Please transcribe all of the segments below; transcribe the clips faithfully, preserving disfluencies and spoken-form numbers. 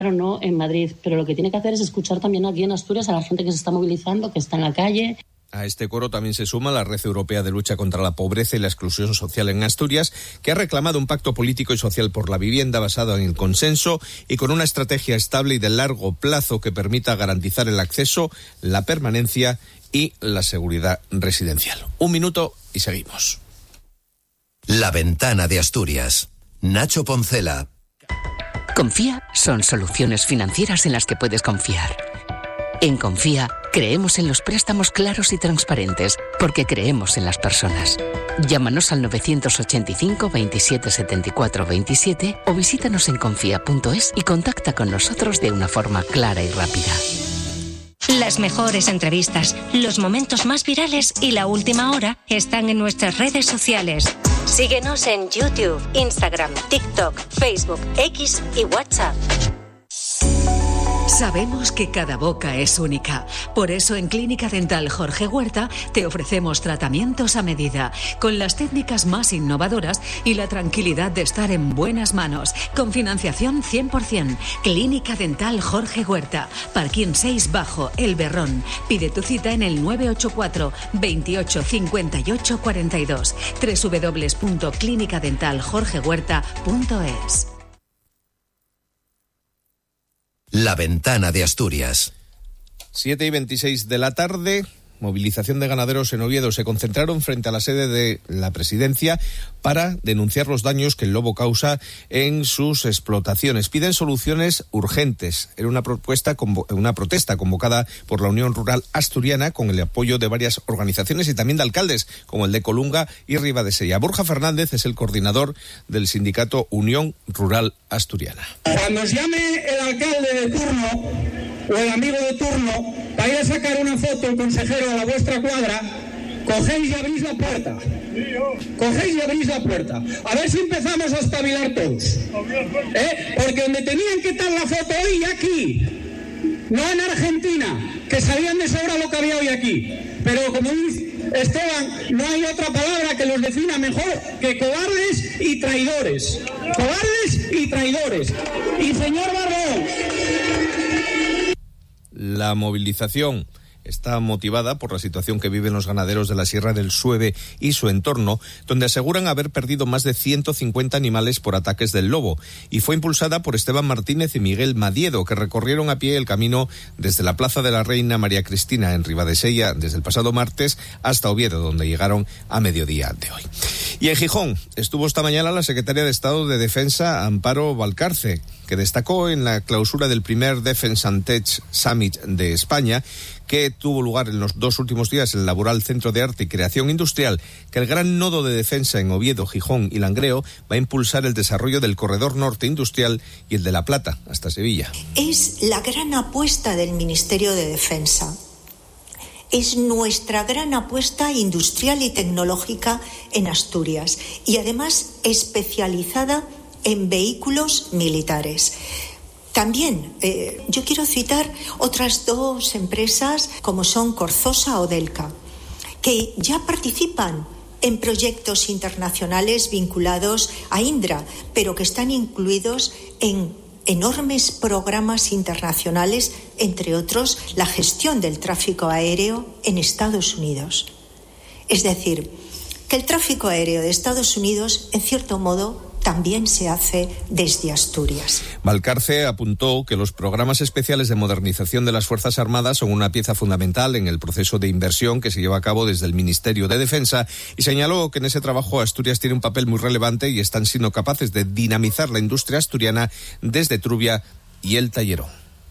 o no en Madrid, pero lo que tiene que hacer es escuchar también aquí en Asturias a la gente que se está movilizando, que está en la calle. A este coro también se suma la Red Europea de Lucha contra la Pobreza y la Exclusión Social en Asturias, que ha reclamado un pacto político y social por la vivienda basado en el consenso y con una estrategia estable y de largo plazo que permita garantizar el acceso, la permanencia y la seguridad residencial. Un minuto y seguimos. La Ventana de Asturias. Nacho Poncela. Confía son soluciones financieras en las que puedes confiar. En Confía, creemos en los préstamos claros y transparentes, porque creemos en las personas. Llámanos al novecientos ochenta y cinco, veintisiete, setenta y cuatro, veintisiete o visítanos en confía punto es y contacta con nosotros de una forma clara y rápida. Las mejores entrevistas, los momentos más virales y la última hora están en nuestras redes sociales. Síguenos en YouTube, Instagram, TikTok, Facebook, X y WhatsApp. Sabemos que cada boca es única. Por eso en Clínica Dental Jorge Huerta te ofrecemos tratamientos a medida, con las técnicas más innovadoras y la tranquilidad de estar en buenas manos, con financiación cien por ciento. Clínica Dental Jorge Huerta, Parking seis Bajo, El Berrón. Pide tu cita en el nueve ocho cuatro, veintiocho, cincuenta y ocho, cuarenta y dos, doble u doble u doble u punto clínica dental jorge huerta punto es. La Ventana de Asturias. siete y veintiséis de la tarde, movilización de ganaderos en Oviedo. Se concentraron frente a la sede de la presidencia para denunciar los daños que el lobo causa en sus explotaciones. Piden soluciones urgentes. Era una propuesta, una protesta convocada por la Unión Rural Asturiana con el apoyo de varias organizaciones y también de alcaldes como el de Colunga y Ribadesella. Borja Fernández es el coordinador del sindicato Unión Rural Asturiana. Cuando os llame el alcalde de turno o el amigo de turno para ir a sacar una foto, el consejero, a la vuestra cuadra, cogéis y abrís la puerta. Cogéis y abrís la puerta. A ver si empezamos a espabilar todos. ¿Eh? Porque donde tenían que estar la foto hoy y aquí. No en Argentina, que sabían de sobra lo que había hoy aquí. Pero como dice Esteban, no hay otra palabra que los defina mejor que cobardes y traidores. Cobardes y traidores. Y señor Barrón. La movilización está motivada por la situación que viven los ganaderos de la Sierra del Sueve y su entorno, donde aseguran haber perdido más de ciento cincuenta animales por ataques del lobo, y fue impulsada por Esteban Martínez y Miguel Madiedo, que recorrieron a pie el camino desde la Plaza de la Reina María Cristina en Ribadesella desde el pasado martes hasta Oviedo, donde llegaron a mediodía de hoy. Y en Gijón estuvo esta mañana la secretaria de Estado de Defensa, Amparo Valcarce, que destacó en la clausura del primer Defense and Tech Summit de España, que tuvo lugar en los dos últimos días en el Laboral Centro de Arte y Creación Industrial, que el gran nodo de defensa en Oviedo, Gijón y Langreo va a impulsar el desarrollo del corredor norte industrial y el de La Plata hasta Sevilla. Es la gran apuesta del Ministerio de Defensa. Es nuestra gran apuesta industrial y tecnológica en Asturias y además especializada en vehículos militares. También eh, yo quiero citar otras dos empresas como son Corzosa o Delca, que ya participan en proyectos internacionales vinculados a Indra, pero que están incluidos en enormes programas internacionales, entre otros la gestión del tráfico aéreo en Estados Unidos. Es decir, que el tráfico aéreo de Estados Unidos, en cierto modo, también se hace desde Asturias. Valcarce apuntó que los programas especiales de modernización de las Fuerzas Armadas son una pieza fundamental en el proceso de inversión que se lleva a cabo desde el Ministerio de Defensa y señaló que en ese trabajo Asturias tiene un papel muy relevante y están siendo capaces de dinamizar la industria asturiana desde Trubia y El Tallerón.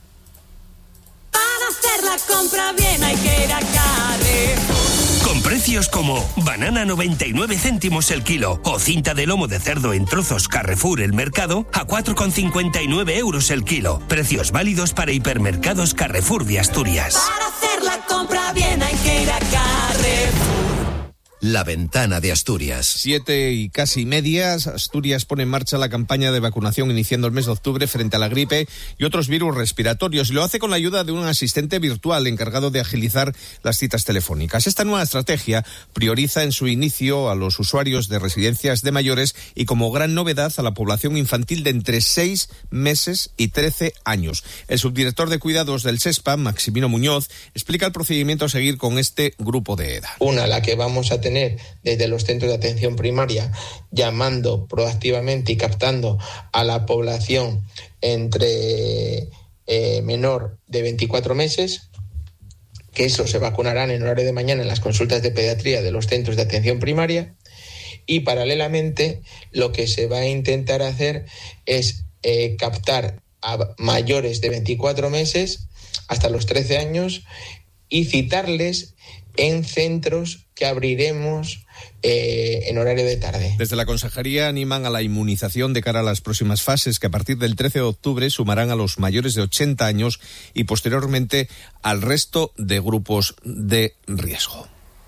Para hacer la compra bien hay que ir a Carrefour. Con precios como banana noventa y nueve céntimos el kilo o cinta de lomo de cerdo en trozos Carrefour El Mercado a cuatro con cincuenta y nueve euros el kilo. Precios válidos para hipermercados Carrefour de Asturias. Para hacer la compra bien hay que ir a Carrefour. La Ventana de Asturias. Siete y casi medias, Asturias pone en marcha la campaña de vacunación iniciando el mes de octubre frente a la gripe y otros virus respiratorios. Lo hace con la ayuda de un asistente virtual encargado de agilizar las citas telefónicas. Esta nueva estrategia prioriza en su inicio a los usuarios de residencias de mayores y como gran novedad a la población infantil de entre seis meses y trece años. El subdirector de cuidados del SESPA, Maximino Muñoz, explica el procedimiento a seguir con este grupo de edad. Una, la que vamos a tener desde los centros de atención primaria, llamando proactivamente y captando a la población entre eh, menor de veinticuatro meses, que eso se vacunarán en horario de mañana en las consultas de pediatría de los centros de atención primaria, y paralelamente lo que se va a intentar hacer es eh, captar a mayores de veinticuatro meses hasta los trece años y citarles en centros que abriremos eh, en horario de tarde. Desde la Consejería animan a la inmunización de cara a las próximas fases, que a partir del trece de octubre sumarán a los mayores de ochenta años y posteriormente al resto de grupos de riesgo.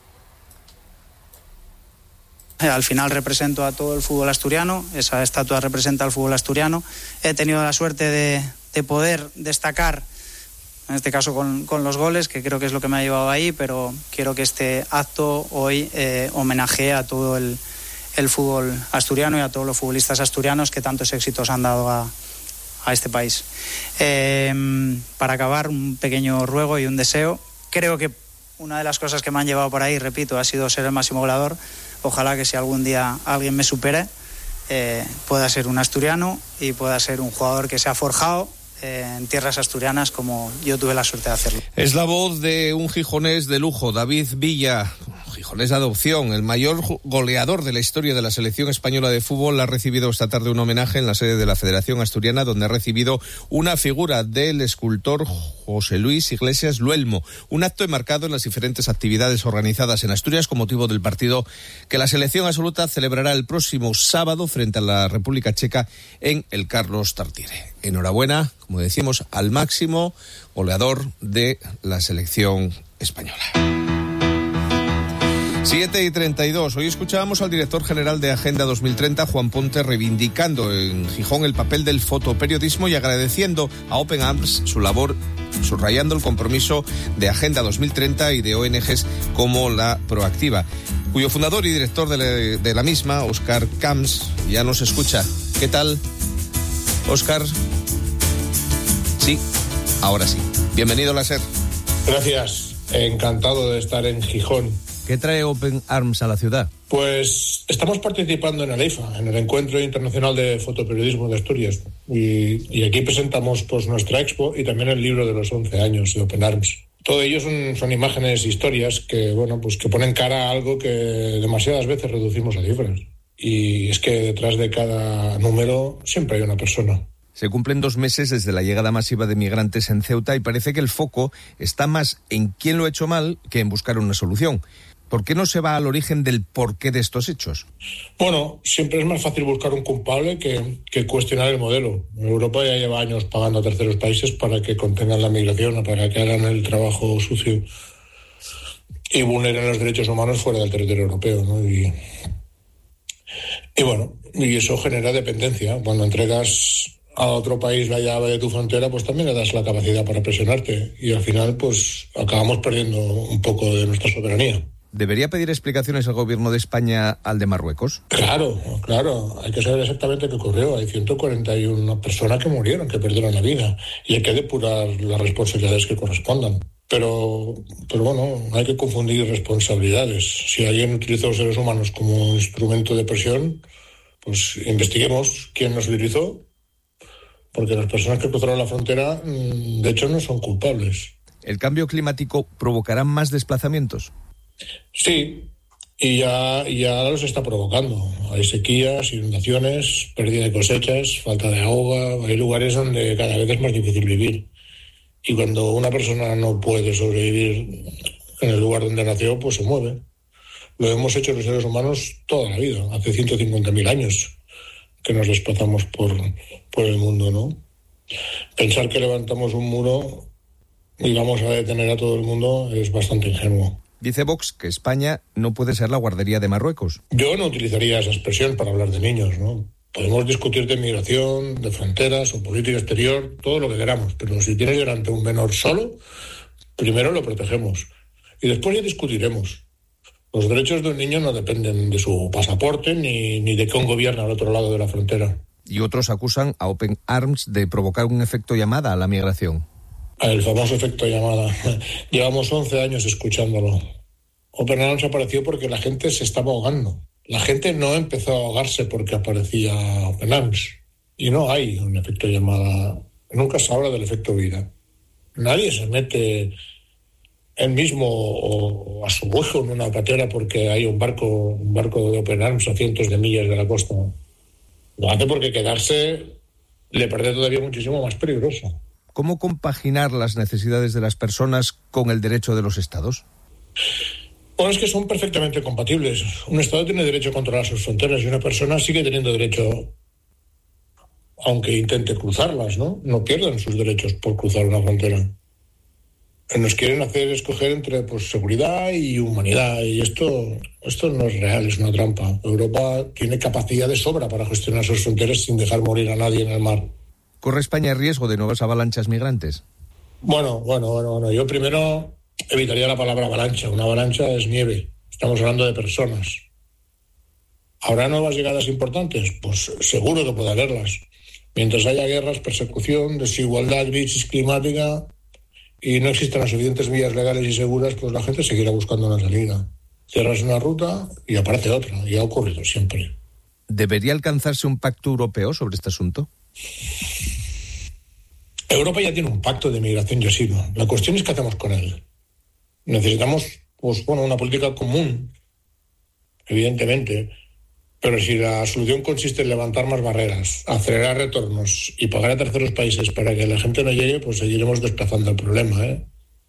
Al final represento a todo el fútbol asturiano, esa estatua representa al fútbol asturiano. He tenido la suerte de, de poder destacar, en este caso con, con los goles, que creo que es lo que me ha llevado ahí, pero quiero que este acto hoy eh, homenajee a todo el, el fútbol asturiano y a todos los futbolistas asturianos que tantos éxitos han dado a, a este país. Eh, para acabar, un pequeño ruego y un deseo. Creo que una de las cosas que me han llevado por ahí, repito, ha sido ser el máximo goleador. Ojalá que si algún día alguien me supere, eh, pueda ser un asturiano y pueda ser un jugador que se ha forjado en tierras asturianas como yo tuve la suerte de hacerlo. Es la voz de un gijonés de lujo, David Villa, gijonés de adopción, el mayor goleador de la historia de la selección española de fútbol. Ha recibido esta tarde un homenaje en la sede de la Federación Asturiana, donde ha recibido una figura del escultor José Luis Iglesias Luelmo, un acto enmarcado en las diferentes actividades organizadas en Asturias con motivo del partido que la selección absoluta celebrará el próximo sábado frente a la República Checa en el Carlos Tartiere. Enhorabuena, como decimos, al máximo goleador de la selección española. siete y treinta y dos. Hoy escuchábamos al director general de Agenda dos mil treinta, Juan Ponte, reivindicando en Gijón el papel del fotoperiodismo y agradeciendo a Open Arms su labor, subrayando el compromiso de Agenda dos mil treinta y de O N Ges como la Proactiva, cuyo fundador y director de la, de la misma, Óscar Camps, ya nos escucha. ¿Qué tal, Óscar? Sí, ahora sí. Bienvenido, Láser. Gracias, encantado de estar en Gijón. ¿Qué trae Open Arms a la ciudad? Pues estamos participando en el EIFA, en el Encuentro Internacional de Fotoperiodismo de Asturias, y, y aquí presentamos pues nuestra expo y también el libro de los once años de Open Arms. Todo ello son, son imágenes, historias que, bueno, pues que ponen cara a algo que demasiadas veces reducimos a cifras. Y es que detrás de cada número siempre hay una persona. Se cumplen dos meses desde la llegada masiva de migrantes en Ceuta y parece que el foco está más en quién lo ha hecho mal que en buscar una solución. ¿Por qué no se va al origen del porqué de estos hechos? Bueno, siempre es más fácil buscar un culpable que, que cuestionar el modelo. Europa ya lleva años pagando a terceros países para que contengan la migración o para que hagan el trabajo sucio y vulneren los derechos humanos fuera del territorio europeo, ¿no? Y, y bueno, y eso genera dependencia. Cuando entregas a otro país la llave de tu frontera, pues también le das la capacidad para presionarte y al final pues acabamos perdiendo un poco de nuestra soberanía. ¿Debería pedir explicaciones al gobierno de España al de Marruecos? Claro, claro, hay que saber exactamente qué ocurrió. Hay ciento cuarenta y una personas que murieron, que perdieron la vida, y hay que depurar las responsabilidades que correspondan. Pero, pero bueno, hay que confundir responsabilidades. Si alguien utilizó a los seres humanos como instrumento de presión, pues investiguemos quién nos utilizó, porque las personas que cruzaron la frontera, de hecho, no son culpables. ¿El cambio climático provocará más desplazamientos? Sí, y ya, ya los está provocando. Hay sequías, inundaciones, pérdida de cosechas, falta de agua. Hay lugares donde cada vez es más difícil vivir. Y cuando una persona no puede sobrevivir en el lugar donde nació, pues se mueve. Lo hemos hecho los seres humanos toda la vida, hace ciento cincuenta mil años que nos desplazamos por, por el mundo, ¿no? Pensar que levantamos un muro y vamos a detener a todo el mundo es bastante ingenuo. Dice Vox que España no puede ser la guardería de Marruecos. Yo no utilizaría esa expresión para hablar de niños, ¿no? Podemos discutir de migración, de fronteras o política exterior, todo lo que queramos, pero si tienes delante un menor solo, primero lo protegemos y después ya discutiremos. Los derechos de un niño no dependen de su pasaporte ni, ni de quién gobierna al otro lado de la frontera. Y otros acusan a Open Arms de provocar un efecto llamada a la migración. El famoso efecto llamada. Llevamos once años escuchándolo. Open Arms apareció porque la gente se estaba ahogando. La gente no empezó a ahogarse porque aparecía Open Arms. Y no hay un efecto llamada. Nunca se habla del efecto vida. Nadie se mete él mismo o a su hueco en una patera porque hay un barco, un barco de Open Arms a cientos de millas de la costa. Lo hace porque quedarse le parece todavía muchísimo más peligroso. ¿Cómo compaginar las necesidades de las personas con el derecho de los estados? Bueno, es que son perfectamente compatibles. Un estado tiene derecho a controlar sus fronteras y una persona sigue teniendo derecho, aunque intente cruzarlas, ¿no? No pierden sus derechos por cruzar una frontera. Nos quieren hacer escoger entre pues, seguridad y humanidad, y esto, esto no es real, es una trampa. Europa tiene capacidad de sobra para gestionar sus fronteras sin dejar morir a nadie en el mar. ¿Corre España riesgo de nuevas avalanchas migrantes? Bueno, bueno, bueno, bueno. Yo primero evitaría la palabra avalancha. Una avalancha es nieve. Estamos hablando de personas. ¿Habrá nuevas llegadas importantes? Pues seguro que puede haberlas. Mientras haya guerras, persecución, desigualdad, crisis climática y no existan las suficientes vías legales y seguras, pues la gente seguirá buscando una salida. Cierras una ruta y aparece otra. Y ha ocurrido siempre. ¿Debería alcanzarse un pacto europeo sobre este asunto? Europa ya tiene un pacto de migración y asilo. La cuestión es qué hacemos con él. Necesitamos, pues bueno, una política común, evidentemente, pero si la solución consiste en levantar más barreras, acelerar retornos y pagar a terceros países para que la gente no llegue, pues seguiremos desplazando el problema, ¿eh?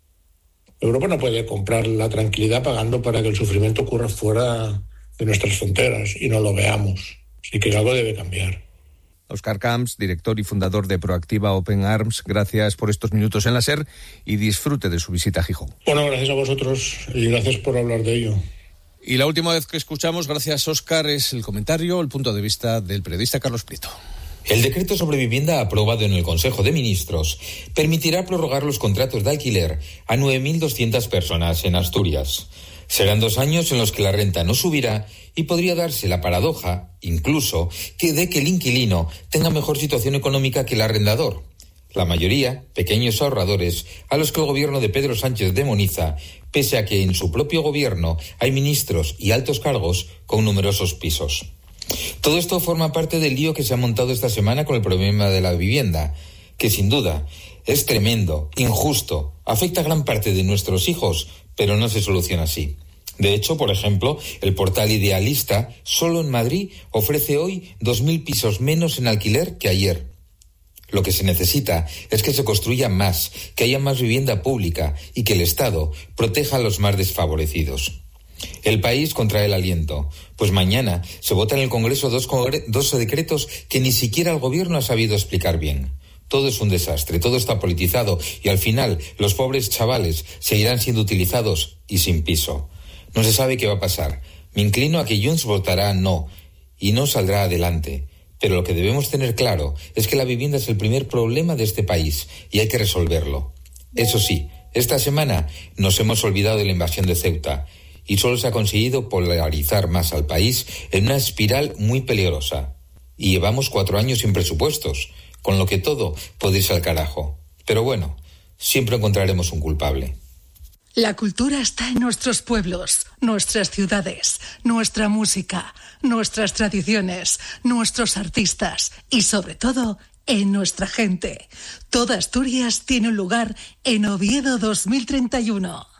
Europa no puede comprar la tranquilidad pagando para que el sufrimiento ocurra fuera de nuestras fronteras y no lo veamos. Así que algo debe cambiar. Óscar Camps, director y fundador de Proactiva Open Arms, gracias por estos minutos en la SER y disfrute de su visita a Gijón. Bueno, gracias a vosotros y gracias por hablar de ello. Y la última vez que escuchamos, gracias Óscar, es el comentario, el punto de vista del periodista Carlos Prieto. El decreto sobre vivienda aprobado en el Consejo de Ministros permitirá prorrogar los contratos de alquiler a nueve mil doscientas personas en Asturias. Serán dos años en los que la renta no subirá y podría darse la paradoja, incluso, que de que el inquilino tenga mejor situación económica que el arrendador. La mayoría, pequeños ahorradores, a los que el gobierno de Pedro Sánchez demoniza, pese a que en su propio gobierno hay ministros y altos cargos con numerosos pisos. Todo esto forma parte del lío que se ha montado esta semana con el problema de la vivienda, que sin duda es tremendo, injusto, afecta a gran parte de nuestros hijos, pero no se soluciona así. De hecho, por ejemplo, el portal Idealista, solo en Madrid, ofrece hoy dos mil pisos menos en alquiler que ayer. Lo que se necesita es que se construya más, que haya más vivienda pública y que el Estado proteja a los más desfavorecidos. El país contrae el aliento, pues mañana se vota en el Congreso dos, congre- dos decretos que ni siquiera el Gobierno ha sabido explicar bien. Todo es un desastre, todo está politizado y al final los pobres chavales seguirán siendo utilizados y sin piso. No se sabe qué va a pasar. Me inclino a que Junts votará no y no saldrá adelante. Pero lo que debemos tener claro es que la vivienda es el primer problema de este país y hay que resolverlo. Eso sí, esta semana nos hemos olvidado de la invasión de Ceuta y solo se ha conseguido polarizar más al país en una espiral muy peligrosa. Y llevamos cuatro años sin presupuestos, con lo que todo puede irse al carajo. Pero bueno, siempre encontraremos un culpable. La cultura está en nuestros pueblos, nuestras ciudades, nuestra música, nuestras tradiciones, nuestros artistas y, sobre todo, en nuestra gente. Toda Asturias tiene un lugar en Oviedo dos mil treinta y uno.